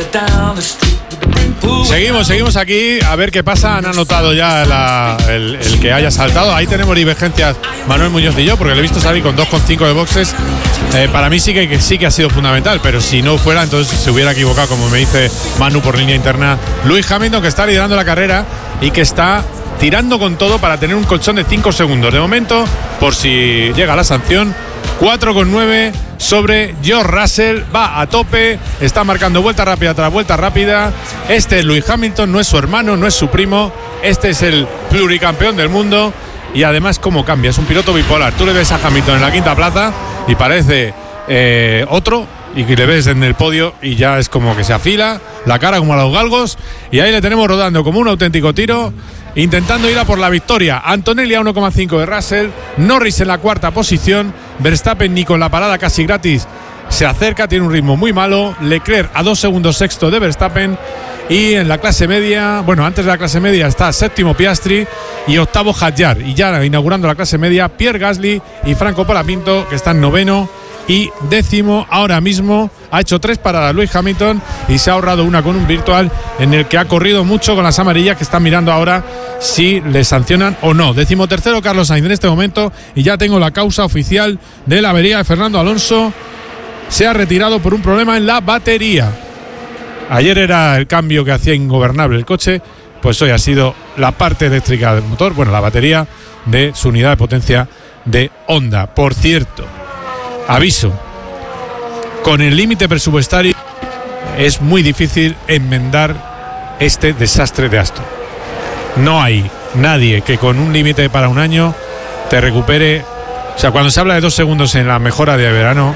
Seguimos aquí a ver qué pasa. Han anotado ya el que haya saltado. Ahí tenemos divergencias Manuel Muñoz y yo, porque lo he visto salir con 2,5 de boxes. Para mí sí que ha sido fundamental, pero si no fuera, entonces se hubiera equivocado, como me dice Manu por línea interna. Lewis Hamilton, que está liderando la carrera y que está tirando con todo para tener un colchón de 5 segundos. De momento, por si llega la sanción, 4,9 sobre George Russell, va a tope, está marcando vuelta rápida tras vuelta rápida. Este es Lewis Hamilton, no es su hermano, no es su primo, este es el pluricampeón del mundo. Y además cómo cambia, es un piloto bipolar. Tú le ves a Hamilton en la quinta plaza y parece otro, y que le ves en el podio y ya es como que se afila la cara como a los galgos, y ahí le tenemos rodando como un auténtico tiro, intentando ir a por la victoria. Antonelli a 1,5 de Russell, Norris en la cuarta posición, Verstappen ni con la parada casi gratis se acerca, tiene un ritmo muy malo, Leclerc a 2 segundos sexto de Verstappen, y en la clase media, bueno, antes de la clase media está séptimo Piastri y octavo Hadjar, y ya inaugurando la clase media Pierre Gasly y Franco Colapinto, que están noveno y décimo ahora mismo. Ha hecho 3 paradas Lewis Hamilton y se ha ahorrado una con un virtual en el que ha corrido mucho con las amarillas, que están mirando ahora si le sancionan o no. 13º Carlos Sainz en este momento, y ya tengo la causa oficial de la avería de Fernando Alonso. Se ha retirado por un problema en la batería. Ayer era el cambio que hacía ingobernable el coche, pues hoy ha sido la parte eléctrica del motor, bueno, la batería de su unidad de potencia de Honda. Por cierto, aviso, con el límite presupuestario es muy difícil enmendar este desastre de Aston. No hay nadie que con un límite para un año te recupere. O sea, cuando se habla de 2 segundos en la mejora de verano,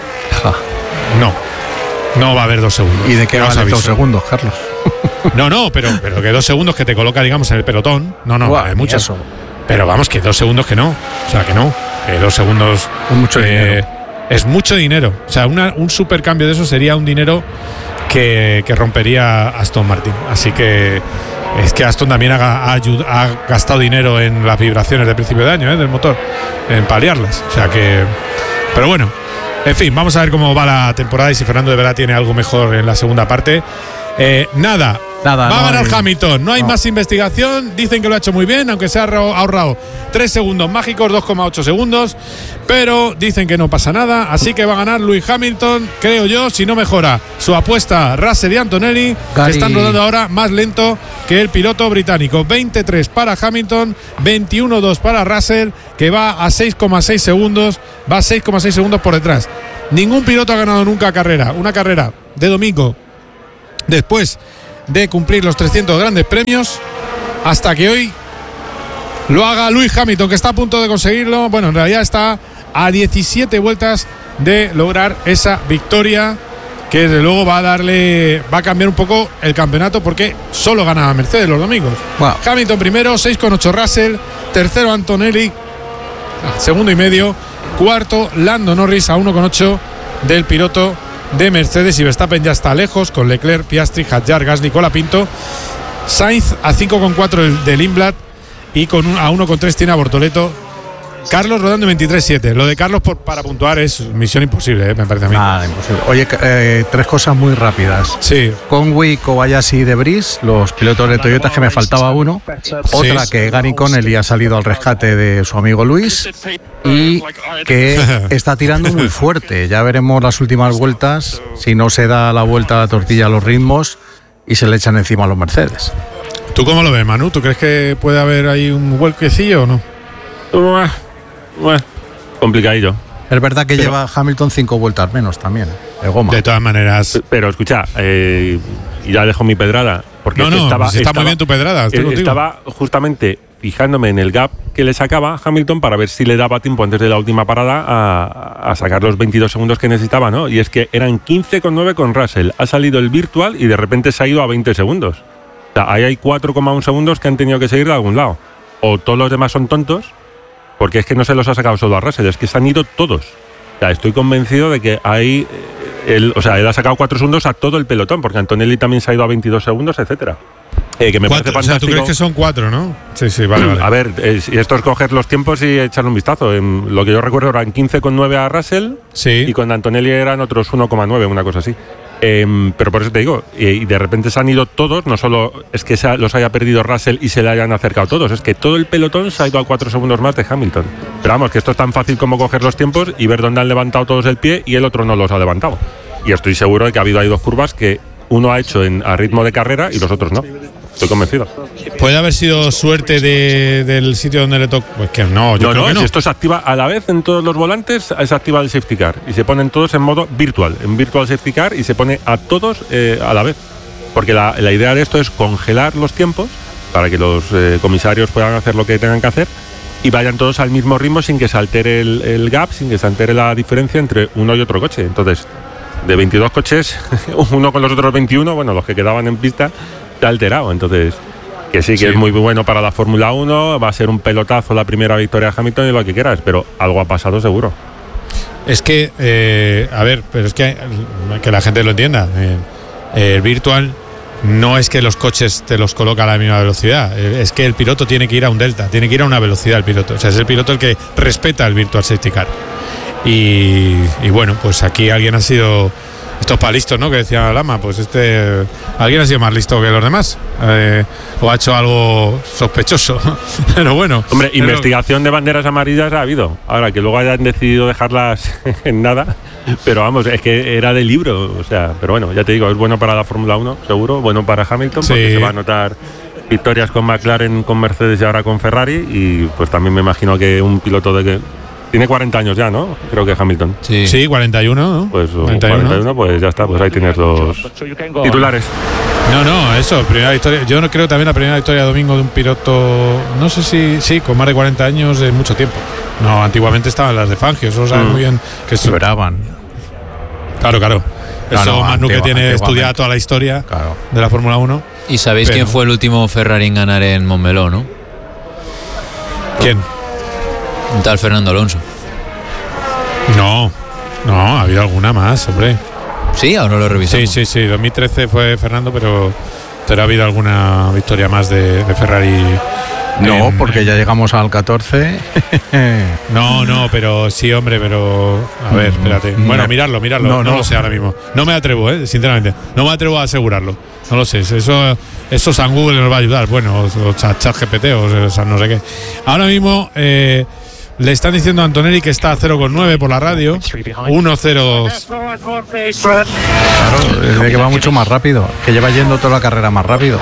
no va a haber 2 segundos. ¿Y de qué valen 2 segundos, Carlos? No, pero que 2 segundos que te coloca, digamos, en el pelotón. No, hay muchos. Eso. Pero vamos, que 2 segundos que no. O sea, que no. Que 2 segundos. Mucho dinero. Es mucho dinero. O sea, un super cambio de eso sería un dinero que rompería Aston Martin. Así que es que Aston también ha gastado dinero en las vibraciones de principio de año del motor, en paliarlas. O sea que. Pero bueno, en fin, vamos a ver cómo va la temporada y si Fernando de verdad tiene algo mejor en la segunda parte. Nada, va a ganar Hamilton. No hay más investigación. Dicen que lo ha hecho muy bien, aunque se ha ahorrado 3 segundos mágicos, 2,8 segundos. Pero dicen que no pasa nada. Así que va a ganar Lewis Hamilton, creo yo, si no mejora su apuesta Russell y Antonelli, que están rodando ahora más lento que el piloto británico. 23 para Hamilton, 21,2 para Russell, que va a 6,6 segundos. Va a 6,6 segundos por detrás. Ningún piloto ha ganado nunca una carrera de domingo después de cumplir los 300 grandes premios, hasta que hoy lo haga Lewis Hamilton, que está a punto de conseguirlo. Bueno, en realidad está a 17 vueltas de lograr esa victoria, que desde luego va a cambiar un poco el campeonato, porque solo gana Mercedes los domingos. Wow. Hamilton primero, 6,8 Russell, tercero Antonelli, segundo y medio, cuarto Lando Norris a 1,8 del piloto de Mercedes, y Verstappen ya está lejos con Leclerc, Piastri, Hadjar, Gasly, Colapinto. Sainz a 5,4 del Lindblad, y a 1,3 tiene a Bortoleto. Carlos rodando 23,7. Lo de Carlos para puntuar es misión imposible, me parece a mí. Nada, imposible. Oye, 3 cosas muy rápidas. Sí. Conway, Kobayashi y Debris, los pilotos de Toyota, que me faltaba uno. Otra, que Gary Connelly ha salido al rescate de su amigo Luis, y que está tirando muy fuerte. Ya veremos las últimas vueltas, si no se da la vuelta a la tortilla a los ritmos y se le echan encima a los Mercedes. ¿Tú cómo lo ves, Manu? ¿Tú crees que puede haber ahí un vuelquecillo o no? Bueno, complicadillo. Es verdad que lleva Hamilton 5 vueltas menos también, de goma. De todas maneras. Pero escucha, ya dejo mi pedrada. Porque está muy bien tu pedrada. Estaba justamente fijándome en el gap que le sacaba Hamilton para ver si le daba tiempo antes de la última parada a sacar los 22 segundos que necesitaba, ¿no? Y es que eran 15,9 con Russell. Ha salido el virtual y de repente se ha ido a 20 segundos. O sea, ahí hay 4,1 segundos que han tenido que seguir de algún lado. O todos los demás son tontos, porque es que no se los ha sacado solo a Russell, es que se han ido todos. O sea, estoy convencido de que ahí él ha sacado 4 segundos a todo el pelotón, porque Antonelli también se ha ido a 22 segundos, etcétera. Que me parece fantástico. O sea, ¿tú crees que son 4, no? Sí, vale. A ver, esto es coger los tiempos y echarle un vistazo. Lo que yo recuerdo eran 15,9 a Russell, y con Antonelli eran otros 1,9, una cosa así. Pero por eso te digo, y de repente se han ido todos, no solo es que los haya perdido Russell y se le hayan acercado todos, es que todo el pelotón se ha ido a 4 segundos más de Hamilton. Pero vamos, que esto es tan fácil como coger los tiempos y ver dónde han levantado todos el pie y el otro no los ha levantado. Y estoy seguro de que ha habido ahí 2 curvas que uno ha hecho a ritmo de carrera y los otros no. Estoy convencido. ¿Puede haber sido suerte del sitio donde le tocó? Pues que no, yo creo que no. Si esto se activa a la vez en todos los volantes, se activa el safety car y se ponen todos en modo virtual, en virtual safety car, y se pone a todos a la vez. Porque la idea de esto es congelar los tiempos para que los comisarios puedan hacer lo que tengan que hacer y vayan todos al mismo ritmo sin que se altere el gap, sin que se altere la diferencia entre uno y otro coche. Entonces, de 22 coches, uno con los otros 21, bueno, los que quedaban en pista, se ha alterado. Entonces, que sí, que es muy bueno para la Fórmula 1, va a ser un pelotazo la primera victoria de Hamilton y lo que quieras, pero algo ha pasado seguro. Es que, a ver, pero es que la gente lo entienda. El virtual no es que los coches te los coloca a la misma velocidad, es que el piloto tiene que ir a un delta, tiene que ir a una velocidad el piloto. O sea, es el piloto el que respeta el virtual safety car. Y bueno, pues aquí alguien ha sido... Estos para listos, ¿no? Que decía Lama, pues alguien ha sido más listo que los demás, o ha hecho algo sospechoso. Pero bueno. Hombre, investigación de banderas amarillas ha habido. Ahora, que luego hayan decidido dejarlas en nada, pero vamos, es que era de libro, o sea, pero bueno, ya te digo, es bueno para la Fórmula 1, seguro, bueno para Hamilton, porque se va a notar victorias con McLaren, con Mercedes y ahora con Ferrari, y pues también me imagino que un piloto de que... Tiene 40 años ya, ¿no? Creo que Hamilton. Sí, 41, ¿no? Pues 41, pues ya está, pues ahí tienes los titulares. No, eso, primera victoria. Yo no creo también la primera victoria de domingo de un piloto, no sé si sí, con más de 40 años de mucho tiempo. No, antiguamente estaban las de Fangio, eso lo saben muy bien. Que esperaban. Claro. Eso Manu, que tiene estudiada toda la historia de la Fórmula 1. ¿Y sabéis quién fue el último Ferrari en ganar en Montmeló, no? ¿Quién? Un tal Fernando Alonso. No, ha habido alguna más, hombre. ¿Sí? Ahora lo revisamos. Sí, 2013 fue Fernando, pero ha habido alguna victoria más de Ferrari. No, porque ya llegamos al 14. No, pero sí, hombre, pero... A ver, espérate. Bueno, mirarlo. No lo sé ahora mismo. No me atrevo, sinceramente. No me atrevo a asegurarlo. No lo sé. Eso San Google nos va a ayudar. Bueno, o ChatGPT, o sea, no sé qué. Ahora mismo... le están diciendo a Antonelli que está a 0,9 por la radio. 1-0. Claro, es de que va mucho más rápido. Que lleva yendo toda la carrera más rápido.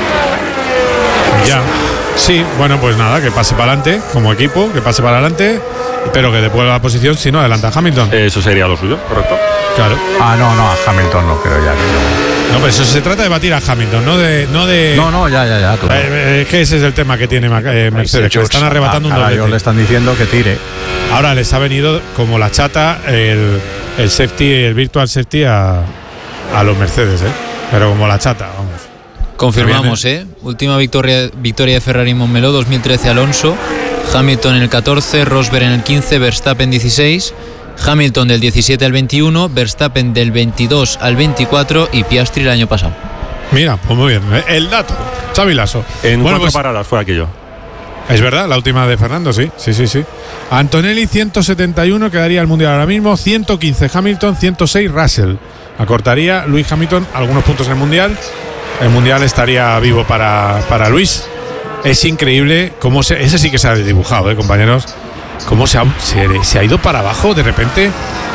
Ya. Sí, bueno, pues nada, que pase para adelante como equipo, que pase para adelante, pero que devuelva la posición si no adelanta a Hamilton. Eso sería lo suyo, correcto. Claro. No, a Hamilton no creo ya. No, pero eso se trata de batir a Hamilton, no de... No, ya. Claro. Es que ese es el tema que tiene Mercedes, que le están arrebatando un doblete. Ellos le están diciendo que tire. Ahora les ha venido como la chata el safety, el virtual safety a los Mercedes, pero como la chata, vamos. Confirmamos, última victoria de Ferrari en Montmeló, 2013 Alonso, Hamilton en el 14, Rosberg en el 15, Verstappen 16, Hamilton del 17 al 21, Verstappen del 22 al 24 y Piastri el año pasado. Mira, pues muy bien. El dato, Xavi Lasso. En 4 paradas fue aquello. Es verdad, la última de Fernando, sí. Antonelli 171 quedaría el Mundial ahora mismo, 115 Hamilton, 106 Russell. Acortaría Lewis Hamilton algunos puntos en el Mundial. El Mundial estaría vivo para Luis. Es increíble cómo ese sí que se ha dibujado, compañeros. Cómo se ha ido para abajo de repente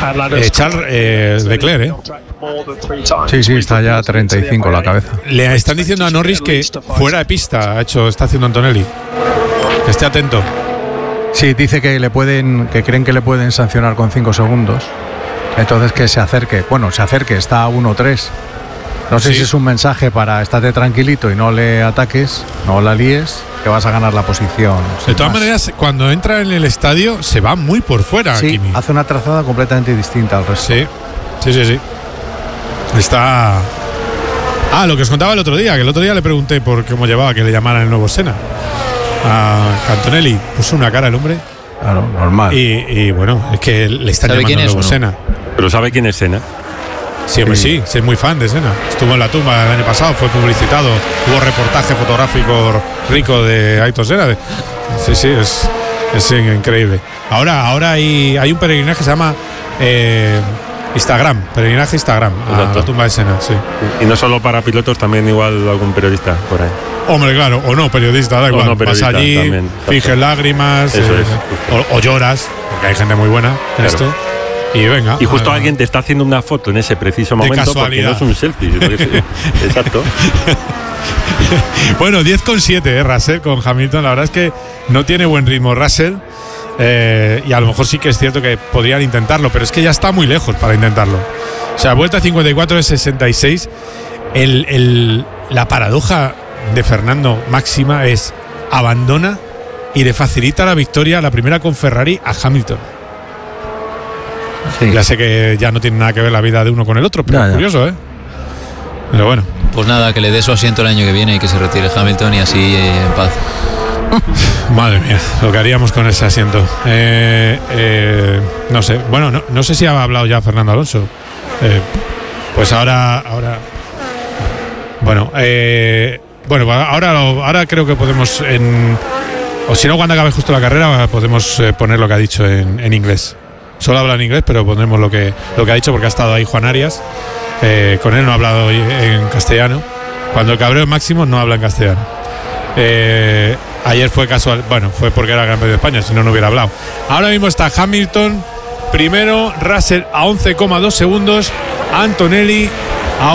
Charles Leclerc. Sí, está ya a 35 la cabeza. Le están diciendo a Norris que fuera de pista está haciendo Antonelli. Que esté atento. Sí, dice que creen que le pueden sancionar con 5 segundos. Entonces que se acerque. Bueno, está a 1-3. No sé si es un mensaje para estate tranquilito y no le ataques, no la líes, que vas a ganar la posición. De todas maneras, cuando entra en el estadio se va muy por fuera. Sí, Kimi hace una trazada completamente distinta al resto. Sí. Está... lo que os contaba el otro día, que el otro día le pregunté por cómo llevaba que le llamaran el nuevo Senna. A Antonelli puso una cara el hombre. Claro, normal. Y bueno, es que le están llamando el nuevo Senna. ¿Pero sabe quién es Senna? Sí, hombre, sí, es muy fan de Senna. Estuvo en la tumba el año pasado, fue publicitado, hubo reportaje fotográfico rico de Ayrton Senna. Sí, es increíble. Ahora hay un peregrinaje que se llama Instagram, peregrinaje Instagram, a la tumba de Senna, sí. Y no solo para pilotos, también igual algún periodista por ahí. Hombre, claro, o no, periodista, da igual. No, periodista, vas allí, también, finges lágrimas, o lloras, porque hay gente muy buena en esto. Y venga. Y justo alguien te está haciendo una foto en ese preciso momento porque no es un selfie. Exacto. Bueno, 10,7 Russell con Hamilton. La verdad es que no tiene buen ritmo Russell. Y a lo mejor sí que es cierto que podrían intentarlo, pero es que ya está muy lejos para intentarlo. O sea, vuelta 54 de 66. La paradoja de Fernando máxima es abandona y le facilita la victoria, la primera con Ferrari, a Hamilton. Sí. Ya sé que ya no tiene nada que ver la vida de uno con el otro, pero es curioso, ¿eh? Pero bueno. Pues nada, que le dé su asiento el año que viene y que se retire Hamilton y así en paz. Madre mía, lo que haríamos con ese asiento. No sé, bueno, no sé si ha hablado ya Fernando Alonso. Pues ahora ahora creo que podemos, o si no, cuando acabe justo la carrera, podemos poner lo que ha dicho en inglés. Solo habla en inglés, pero pondremos lo que ha dicho porque ha estado ahí Juan Arias. Con él no ha hablado en castellano. Cuando el cabreo es máximo, no habla en castellano. Ayer fue casual, fue porque era el Gran Premio de España, si no, no hubiera hablado. Ahora mismo está Hamilton primero, Russell a 11,2 segundos, Antonelli a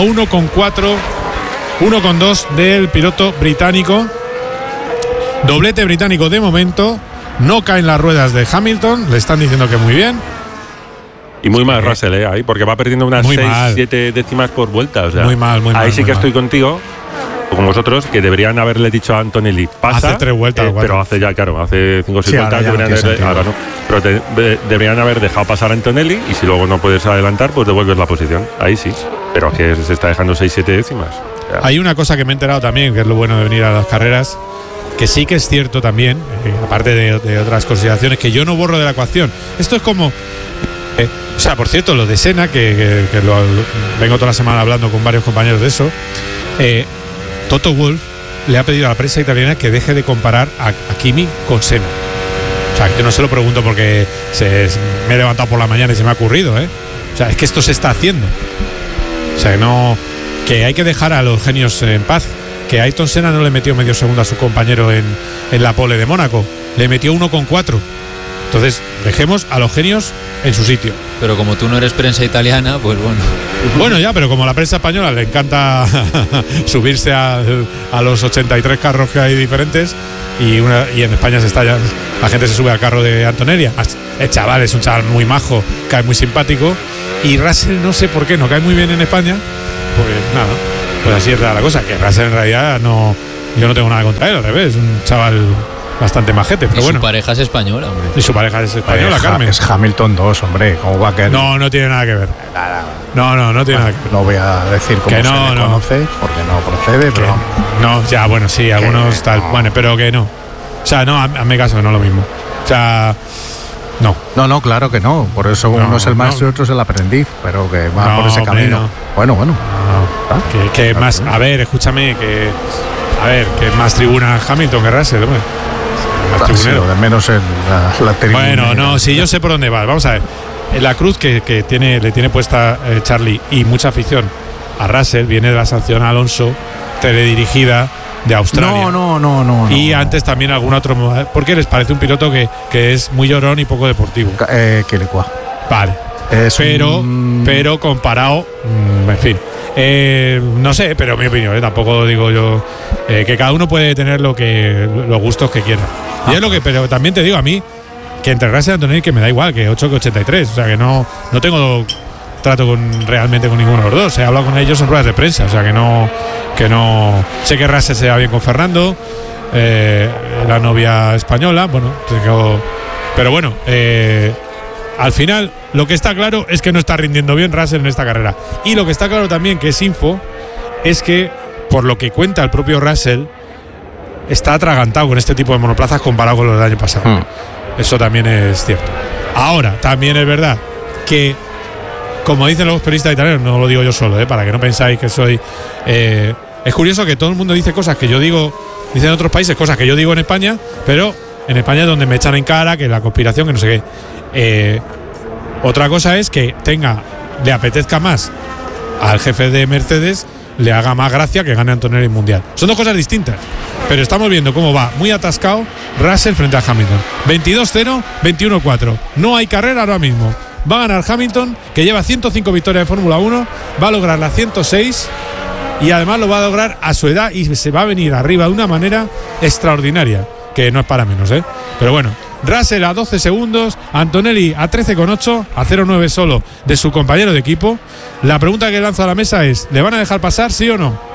1,2 del piloto británico. Doblete británico de momento. No caen las ruedas de Hamilton, le están diciendo que muy bien. Y muy mal Russell, ahí, porque va perdiendo unas 6-7 décimas por vuelta. O sea, muy mal. Ahí sí que estoy contigo, con vosotros, que deberían haberle dicho a Antonelli, pasa. Hace 3 vueltas, pero hace 5 o 6 vueltas. Ahora no. Pero deberían haber dejado pasar a Antonelli y si luego no puedes adelantar, pues devuelves la posición. Ahí sí. Pero es que se está dejando 6-7 décimas. O sea, hay una cosa que me he enterado también, que es lo bueno de venir a las carreras, que sí que es cierto también, aparte de otras consideraciones, que yo no borro de la ecuación. Esto es como... o sea, por cierto, lo de Senna, que vengo toda la semana hablando con varios compañeros de eso, Toto Wolff le ha pedido a la prensa italiana que deje de comparar a Kimi con Senna. O sea, yo no se lo pregunto porque me he levantado por la mañana y se me ha ocurrido, O sea, es que esto se está haciendo. O sea, que hay que dejar a los genios en paz. Que Ayrton Senna no le metió medio segundo a su compañero en la pole de Mónaco, le metió 1,4. Entonces, dejemos a los genios en su sitio. Pero como tú no eres prensa italiana, pues bueno. Bueno, ya, pero como la prensa española le encanta subirse a los 83 carros que hay diferentes, y en España la gente se sube al carro de Antonelli. El chaval es un chaval muy majo, cae muy simpático, y Russell no sé por qué no cae muy bien en España. Pues nada, pues así es la cosa, que Russell en realidad yo no tengo nada contra él, al revés, es un chaval bastante majete, pero bueno. Su pareja es española, hombre. Y su pareja es española, Carmen. Es Hamilton 2, hombre, ¿cómo va a quedar? No tiene nada que ver. No tiene nada que ver. No voy a decir cómo se le conoce, porque no procede, pero... No, ya, bueno, sí, algunos tal, bueno, pero que no. O sea, no, hazme caso, que no es lo mismo. O sea... No, claro que no. Por eso uno es el maestro y otro es el aprendiz, pero que va por ese camino. Bueno. Que más, a ver, escúchame, que más tribuna Hamilton que Russell, hombre. Más tribunero. De menos en la tribuna. Bueno, no, si yo sé por dónde vas. Vamos a ver. La cruz que le tiene puesta Charlie y mucha afición a Russell viene de la sanción a Alonso teledirigida de Australia. No. Y antes también algún otro. Porque les parece un piloto que es muy llorón y poco deportivo. Vale. Pero comparado, en fin. No sé, pero mi opinión, tampoco digo yo que cada uno puede tener los gustos que quiera. Y es lo que, pero también te digo a mí que entre Russell y Antonelli que me da igual, que 8 que 83, o sea que no tengo trato realmente con ninguno de los dos. He hablado con ellos en ruedas de prensa, o sea que no sé que Russell se va bien con Fernando, la novia española, pero bueno, al final lo que está claro es que no está rindiendo bien Russell en esta carrera. Y lo que está claro también, que es info, es que por lo que cuenta el propio Russell, está atragantado con este tipo de monoplazas comparado con los del año pasado. Eso también es cierto. Ahora, también es verdad que, como dicen los periodistas italianos, no lo digo yo solo, para que no pensáis que soy... es curioso que todo el mundo dice cosas que yo digo, dicen en otros países cosas que yo digo en España, pero en España es donde me echan en cara que la conspiración, que no sé qué. Otra cosa es que tenga le apetezca más al jefe de Mercedes, le haga más gracia que gane Antonelli el Mundial. Son dos cosas distintas, pero estamos viendo cómo va muy atascado Russell frente a Hamilton. 22-0, 21-4. No hay carrera ahora mismo. Va a ganar Hamilton, que lleva 105 victorias de Fórmula 1, va a lograr las 106 y además lo va a lograr a su edad y se va a venir arriba de una manera extraordinaria, que no es para menos, ¿eh? Pero bueno, Russell a 12 segundos, Antonelli a 13,8, a 0,9 solo de su compañero de equipo. La pregunta que lanzo a la mesa es, ¿le van a dejar pasar, sí o no?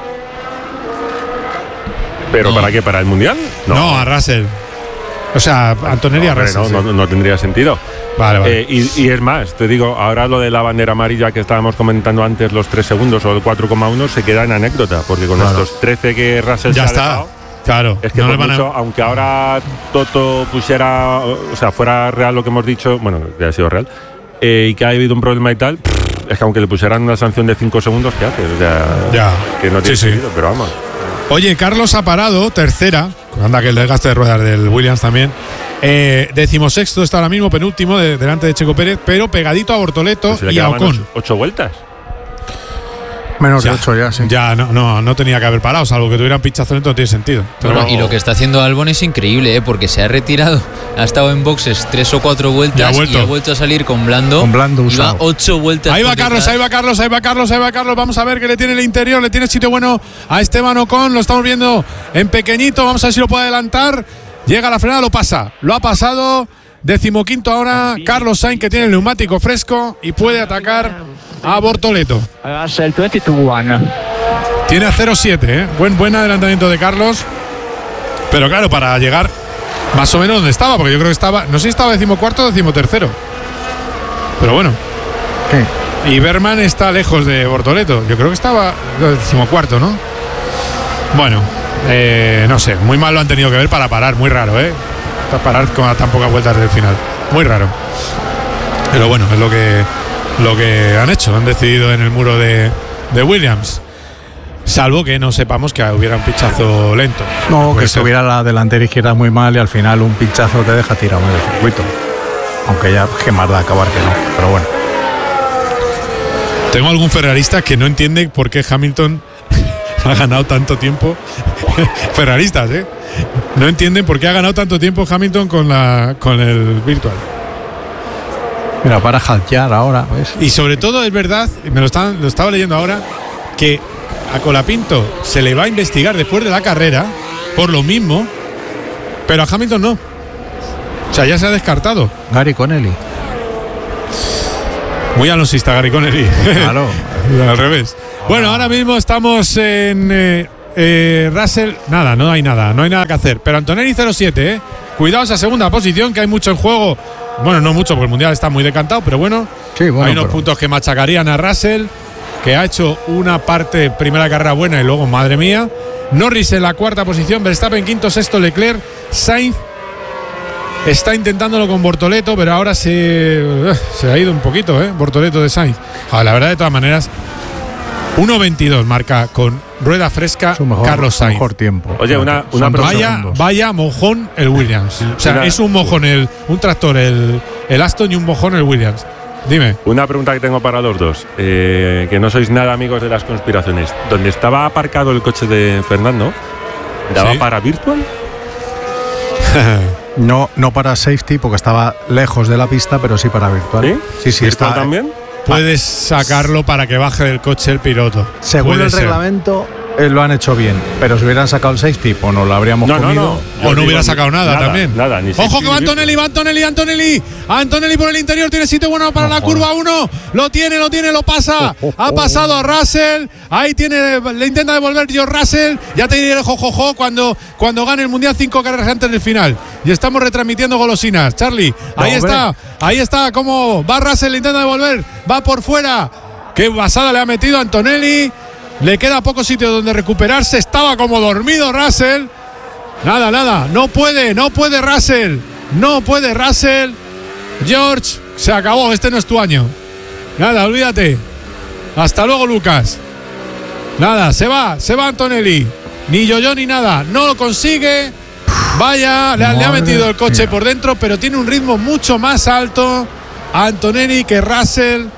¿Pero No. para qué? ¿Para el Mundial? No, a Russell. O sea, Antonelli a Russell. No, sí. no tendría sentido. Vale. Y es más, te digo, ahora lo de la bandera amarilla que estábamos comentando antes, los 3 segundos o el 4,1, se queda en anécdota, porque con estos 13 que Russell Ya se ha está. dejado, Claro. es que no por le van a- mucho, aunque ahora Toto pusiera, o sea, fuera real lo que hemos dicho, bueno, que ha sido real, y que ha habido un problema y tal, es que aunque le pusieran una sanción de 5 segundos, ¿qué hace? O sea, Ya. que no tiene Sí, sí. sentido, pero vamos. Oye, Carlos ha parado, tercera. Anda que el desgaste de ruedas del Williams también. 16º está ahora mismo, penúltimo, delante de Checo Pérez, pero pegadito a Bortoleto Pues si le y a quedaban Ocon. 8 vueltas. Menos de 8 ya, sí. Ya, no tenía que haber parado, salvo que tuviera un pinchazo lento, no tiene sentido. Bueno, y lo que está haciendo Albon es increíble, porque se ha retirado, ha estado en boxes 3 o 4 vueltas Ya ha vuelto. y ha vuelto a salir con Blando. Con Blando y va usado. 8 vueltas. Ahí va por Carlos, detrás. ahí va Carlos, ahí va Carlos, ahí va Carlos. Vamos a ver que le tiene el interior, le tiene sitio bueno a Esteban Ocon. Lo estamos viendo en pequeñito. Vamos a ver si lo puede adelantar. Llega a la frenada, lo pasa. Lo ha pasado. 15º ahora Carlos Sainz, que tiene el neumático fresco y puede atacar a Bortoleto. Russell 22-1. Tiene a 0,7, ¿eh? Buen adelantamiento de Carlos. Pero claro, para llegar más o menos donde estaba, porque yo creo que estaba, no sé si estaba 14º o 13º. Pero bueno. Sí. Y Berman está lejos de Bortoleto. Yo creo que estaba 14º, ¿no? Bueno, no sé, muy mal lo han tenido que ver para parar, muy raro, ¿eh? Para parar con tan pocas vueltas del final. Muy raro. Pero bueno, es lo que han hecho. Han decidido en el muro de Williams. Salvo que no sepamos que hubiera un pinchazo lento. No, Puede que ser. estuviera la delantera izquierda muy mal y al final un pinchazo te deja tirado en el circuito. Aunque ya que más da acabar que no, pero bueno. Tengo algún ferrarista que no entiende por qué Hamilton ha ganado tanto tiempo. Ferraristas, ¿eh? No entienden por qué ha ganado tanto tiempo Hamilton con el virtual. Mira, para hackear ahora, ¿ves? Y sobre todo es verdad, lo estaba leyendo ahora, que a Colapinto se le va a investigar después de la carrera por lo mismo, pero a Hamilton no. O sea, ya se ha descartado. Gary Connelly. Muy alonsista Gary Connelly. Claro. Al revés. Bueno, ahora mismo estamos en Russell. Nada, no hay nada que hacer. Pero Antonelli 0,7, ¿eh? Cuidado esa segunda posición, que hay mucho en juego. Bueno, no mucho, porque el Mundial está muy decantado, pero bueno. Sí, bueno, hay unos pero- puntos que machacarían a Russell, que ha hecho una parte primera carrera buena y luego, madre mía. Norris en la cuarta posición, Verstappen quinto, sexto Leclerc, Sainz está intentándolo con Bortoleto, pero ahora se ha ido un poquito, Bortoleto de Sainz. La verdad, de todas maneras, 1.22 marca con rueda fresca Su mejor, Carlos su Sainz. mejor tiempo. Oye, una Son dos Vaya, segundos. vaya mojón el Williams. O sea, Una- es un mojón un tractor el Aston y un mojón el Williams. Dime. Una pregunta que tengo para los dos, que no sois nada amigos de las conspiraciones. ¿Dónde estaba aparcado el coche de Fernando? ¿Daba Sí. para virtual? No para safety porque estaba lejos de la pista, pero sí para virtual. Sí, ¿Virtual está. también? Puedes sacarlo para que baje del coche el piloto. Según Puede el ser. reglamento, lo han hecho bien. Pero si hubieran sacado el safety, pues nos lo habríamos comido. O no hubiera sacado nada también. Nada, ni Ojo safety que va ni Antonelli, Antonelli por el interior, tiene sitio bueno para la curva 1. Lo tiene, lo pasa. Ha pasado a Russell. Ahí le intenta devolver George Russell. Ya te diré jojojo cuando gane el Mundial 5 carreras antes del final. Y estamos retransmitiendo golosinas. Charlie, ahí está cómo va Russell, le intenta devolver. Va por fuera. Qué pasada le ha metido Antonelli. Le queda poco sitio donde recuperarse. Estaba como dormido Russell. Nada. No puede Russell. No puede Russell. George, se acabó. Este no es tu año. Nada, olvídate. Hasta luego, Lucas. Nada, se va Antonelli. Ni yo ni nada. No lo consigue. Vaya, le ha metido el coche por dentro, pero tiene un ritmo mucho más alto Antonelli que Russell.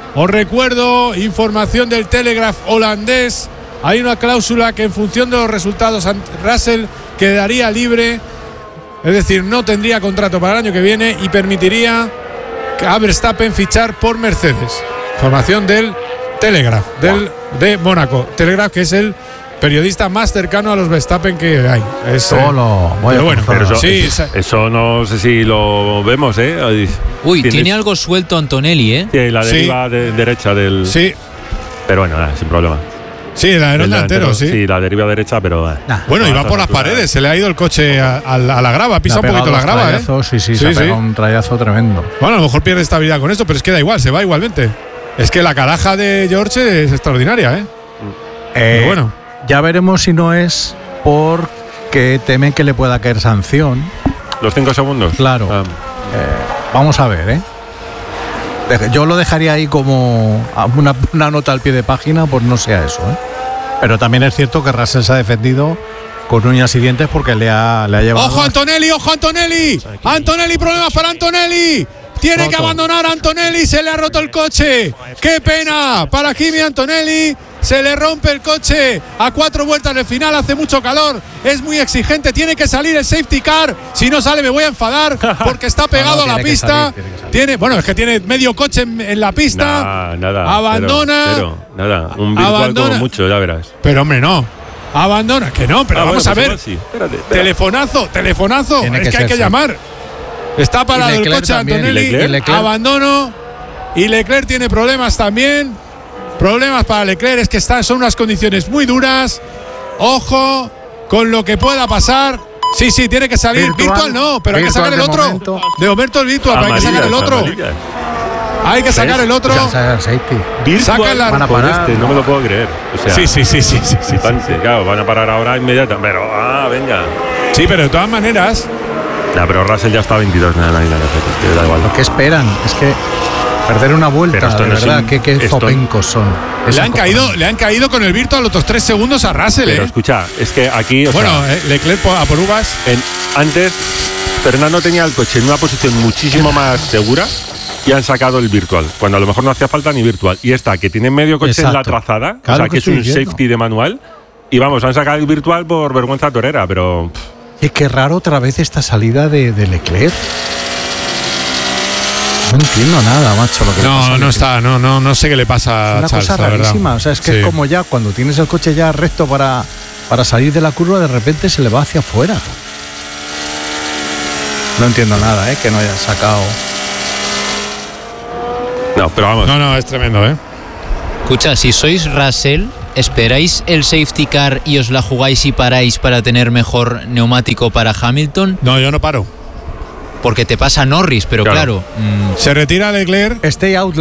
Os recuerdo, información del Telegraph holandés. Hay una cláusula que en función de los resultados Russell quedaría libre, es decir, no tendría contrato para el año que viene y permitiría a Verstappen fichar por Mercedes. Información del Telegraph, de Mónaco. Telegraph, que es el periodista más cercano a los Verstappen que hay. Pero bueno, eso no sé si lo vemos, ¿eh? Uy, tiene algo suelto Antonelli, ¿eh? Sí, la deriva derecha del... Sí. Pero bueno, sin problema. Sí, el alerón delantero, sí. Sí, la deriva derecha, pero... Bueno, y va por las paredes, se le ha ido el coche a la grava, pisa un poquito la grava, ¿eh? Sí, se ha pegado un rayazo tremendo. Bueno, a lo mejor pierde estabilidad con esto, pero es que da igual, se va igualmente. Es que la caraja de George es extraordinaria, ¿eh? Pero bueno. Ya veremos si no es porque temen que le pueda caer sanción. ¿Los 5 segundos? Claro. Vamos a ver, ¿eh? Yo lo dejaría ahí como una nota al pie de página, pues no sea eso, ¿eh? Pero también es cierto que Russell se ha defendido con uñas y dientes porque le ha llevado... ¡Ojo Antonelli! ¡Ojo Antonelli! ¡Antonelli! ¡Problemas para Antonelli! Tiene que abandonar a Antonelli, se le ha roto el coche. ¡Qué pena! Para Kimi Antonelli, se le rompe el coche a 4 vueltas del final, hace mucho calor, es muy exigente, tiene que salir el safety car. Si no sale me voy a enfadar porque está pegado a la pista. Bueno, es que tiene medio coche en la pista. Nada. Abandona. Nada. Un virtual como mucho, ya verás. Pero hombre, no. Abandona, que no, pero vamos a ver. Sí. Espérate. Telefonazo. Es que hay que llamar. Está parado el coche Antonelli, abandono. Y Leclerc tiene problemas también. Problemas para Leclerc, es que son unas condiciones muy duras. Ojo con lo que pueda pasar. Sí, tiene que salir. Virtual no, pero hay que sacar el otro. De momento el virtual, pero hay que sacar el otro. Hay que sacar el otro. Saca la... Van a parar. No me lo puedo creer. O sea, sí. Claro, van a parar ahora inmediatamente. Pero, venga. Sí, pero de todas maneras. No, pero Russell ya está 22, nada, da igual. Lo que esperan es que perder una vuelta, de verdad, qué zopencos son. Le han caído con el virtual otros 3 segundos a Russell. Pero escucha, es que aquí... Leclerc a por uvas. Antes, Fernando tenía el coche en una posición muchísimo más segura y han sacado el virtual, cuando a lo mejor no hacía falta ni virtual. Y esta, que tiene medio coche en la trazada, claro, o sea, que es un safety de manual, y vamos, han sacado el virtual por vergüenza torera, pero... Es que raro otra vez esta salida de Leclerc. No entiendo nada, macho. Lo que no sé qué le pasa a Charles. Es una cosa rarísima. O sea, es que es como ya cuando tienes el coche ya recto para salir de la curva, de repente se le va hacia afuera. No entiendo nada, que no haya sacado. No, pero vamos. No, es tremendo, Escucha, si sois Russell, ¿esperáis el safety car y os la jugáis y paráis para tener mejor neumático para Hamilton? No, yo no paro. Porque te pasa Norris, pero claro se retira Leclerc. Stay out